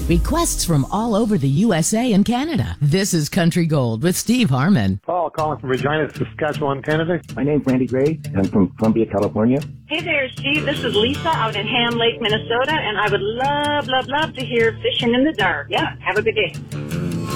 Requests from all over the USA and Canada. This is Country Gold with Steve Harmon. Paul calling from Regina, Saskatchewan, Canada. My name's Randy Gray. I'm from Columbia, California. Hey there, Steve. This is Lisa out in Ham Lake, Minnesota, and I would love to hear Fishing in the Dark. Yeah, have a good day.